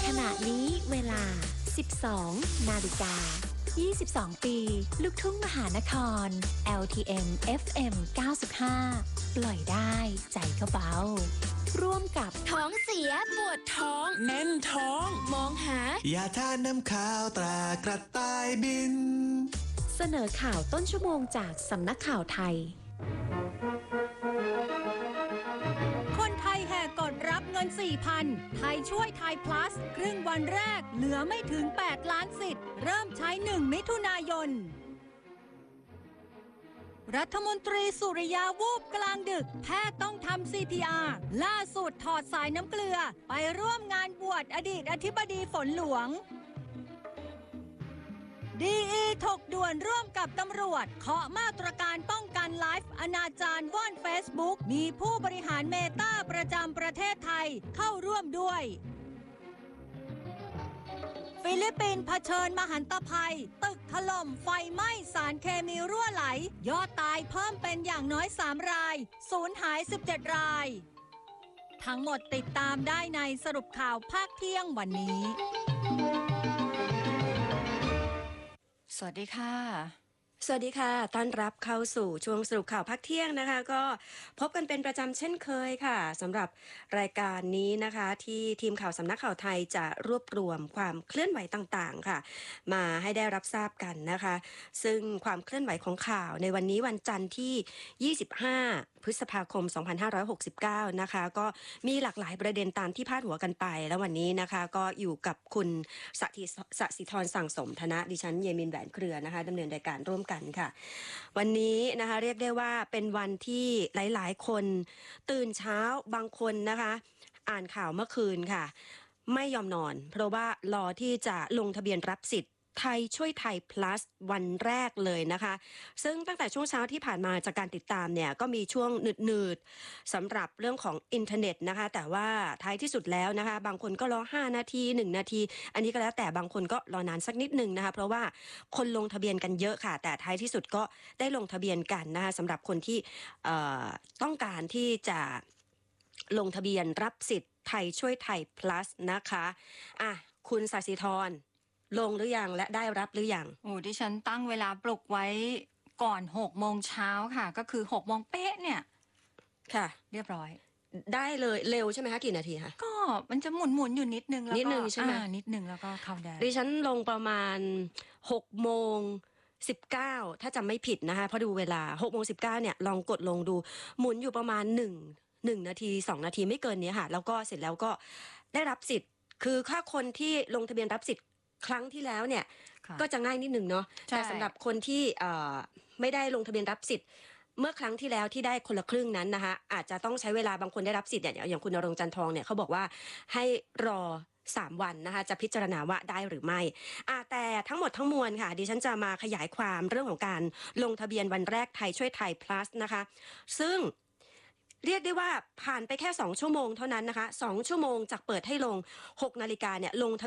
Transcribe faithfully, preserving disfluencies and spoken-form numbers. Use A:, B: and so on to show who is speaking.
A: ขณะนี้เวลา สิบสอง นาฬิกา ยี่สิบสอง ปี ลูกทุ่งมหานคร แอล ที เอ็ม เอฟ เอ็ม เก้าสิบห้า ปล่อยได้ใจก็เบาร่วมกับท้องเสียปวดท้อง
B: แน่นท้อง
A: มองหาย
C: าทานน้ำข้าวตรากระต่ายบิน
A: เสนอข่าวต้นชั่วโมงจากสำนักข่าวไทย
D: คนไทยแห่กดรับเงิน สี่พัน ไทยช่วยไทย plus ครึ่งวันแรกเหลือไม่ถึง แปด ล้านสิทธิ์เริ่มใช้ หนึ่ง มิถุนายน รัฐมนตรีสุริยาวูบกลางดึกแพทย์ต้องทำ ซี พี อาร์ ล่าสุดถอดสายน้ำเกลือไปร่วมงานบวชอดีตอธิบดีฝนหลวง ดี อี ถกด่วนร่วมกับตำรวจเคาะมาตรการป้องกันไลฟ์อนาจารว่อนเฟซบุ๊กมีผู้บริหารเมตาประจำประเทศไทยเข้าร่วมด้วยฟิลิปปินส์เผชิญมหันตภัยตึกถล่มไฟไหม้สารเคมีรั่วไหลยอดตายเพิ่มเป็นอย่างน้อยสามรายสูญหายสิบเจ็ดรายทั้งหมดติดตามได้ในสรุปข่าวภาคเที่ยงวันนี้
B: สวัสดีค่ะ
E: สวัสดีค่ะต้อนรับเข้าสู่ช่วงสรุปข่าวภาคเที่ยงนะคะก็พบกันเป็นประจำเช่นเคยค่ะสำหรับรายการนี้นะคะที่ทีมข่าวสำนักข่าวไทยจะรวบรวมความเคลื่อนไหวต่างๆค่ะมาให้ได้รับทราบกันนะคะซึ่งความเคลื่อนไหวของข่าวในวันนี้วันจันทร์ที่ยี่สิบห้าพฤษภาคมสองพันห้าร้อยหกสิบเก้านะคะก็มีหลากหลายประเด็นตามที่พาดหัวกันไปแล้ววันนี้นะคะก็อยู่กับคุณสถิสสิธรสั่งสมธนะดิฉันเยมินแหวนเครือนะคะดำเนินรายการร่วมกันค่ะวันนี้นะคะเรียกได้ว่าเป็นวันที่หลายๆคนตื่นเช้าบางคนนะคะอ่านข่าวเมื่อคืนค่ะไม่ยอมนอนเพราะว่ารอที่จะลงทะเบียนรับสิทธิ์ไทยช่วยไทย plus วันแรกเลยนะคะซึ่งตั้งแต่ช่วงเช้าที่ผ่านมาจากการติดตามเนี่ยก็มีช่วงหนืดๆสำหรับเรื่องของอินเทอร์เน็ตนะคะแต่ว่าท้ายที่สุดแล้วนะคะบางคนก็รอห้านาทีหนึ่งนาทีอันนี้ก็แล้วแต่บางคนก็รอนานสักนิดนึงนะคะเพราะว่าคนลงทะเบียนกันเยอะค่ะแต่ท้ายที่สุดก็ได้ลงทะเบียนกันนะคะสำหรับคนที่ต้องการที่จะลงทะเบียนรับสิทธิ์ไทยช่วยไทย plus นะคะอ่ะคุณศศิธรลงหรือยังและได้รับหรือยัง
B: โอ้ดิฉันตั้งเวลาปลุกไว้ก่อนหกโมงเช้าค่ะก็คือหกโมงเป๊ะเนี่ย
E: ค่ะ
B: เรียบร้อย
E: ได้เลยเร็วใช่ไหมคะกี่นาทีคะ
B: ก็มันจะหมุนหมุนอยู่นิดนึงแล้วก็
E: นิดนึงใช่ไหม
B: นิดนึงแล้วก็เข้าได้
E: ดิฉันลงประมาณหกโมงสิบเก้าถ้าจำไม่ผิดนะคะพอดูเวลาหกโมงสิบเก้าเนี่ยลองกดลงดูหมุนอยู่ประมาณหนึ่งหนึ่งนาทีสองนาทีไม่เกินนี้ค่ะแล้วก็เสร็จแล้วก็ได้รับสิทธิ์คือถ้าคนที่ลงทะเบียนรับสิทธิ์ครั้งที่แล้วเนี่ยก็จะง่ายนิดหนึ่งเนาะแต่สำหรับคนที่ไม่ได้ลงทะเบียนรับสิทธิ์เมื่อครั้งที่แล้วที่ได้คนละครึ่งนั้นนะคะอาจจะต้องใช้เวลาบางคนได้รับสิทธิ์เนี่ยอย่างคุณณรงค์จันทองเนี่ยเขาบอกว่าให้รอสามวันนะคะจะพิจารณาว่าได้หรือไม่อ่าแต่ทั้งหมดทั้งมวลค่ะดิฉันจะมาขยายความเรื่องของการลงทะเบียนวันแรกไทยช่วยไทย plus นะคะซึ่งเรียกได้ว่าผ่านไปแค่สองชั่วโมงเท่านั้นนะคะสองชั่วโมงจากเปิดให้ลงหกนาฬิกาเนี่ยลง